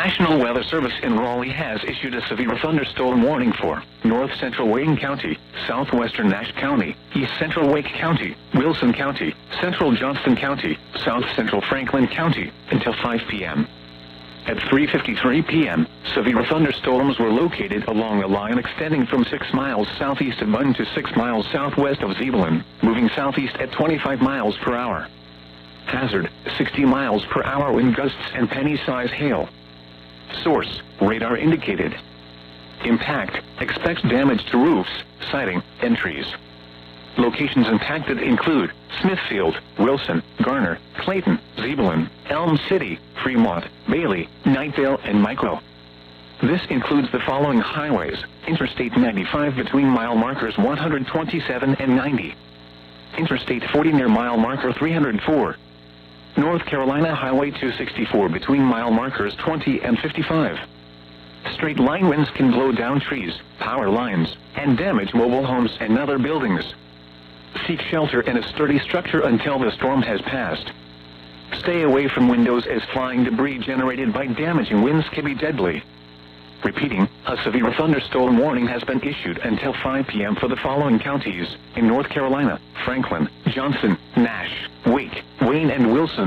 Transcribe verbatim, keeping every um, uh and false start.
National Weather Service in Raleigh has issued a severe thunderstorm warning for north central Wayne County, southwestern Nash County, east central Wake County, Wilson County, central Johnston County, south central Franklin County until five p m At three fifty-three p m, severe thunderstorms were located along a line extending from six miles southeast of Bunn to six miles southwest of Zebulon, moving southeast at twenty-five miles per hour. Hazard, sixty miles per hour wind gusts and penny-size hail. Source, radar indicated. Impact, expects damage to roofs, siding, and trees. Locations impacted include Smithfield, Wilson, Garner, Clayton, Zebulon, Elm City, Fremont, Bailey, Nightvale, and Micro. This includes the following highways: Interstate ninety-five between mile markers one hundred twenty-seven and ninety. Interstate forty near mile marker three hundred four. North Carolina Highway two sixty-four between mile markers twenty and fifty-five. Straight line winds can blow down trees, power lines, and damage mobile homes and other buildings. Seek shelter in a sturdy structure until the storm has passed. Stay away from windows as flying debris generated by damaging winds can be deadly. Repeating, a severe thunderstorm warning has been issued until five p m for the following counties in North Carolina: Franklin, Johnson, Nash, Wake, Wayne, and Wilson.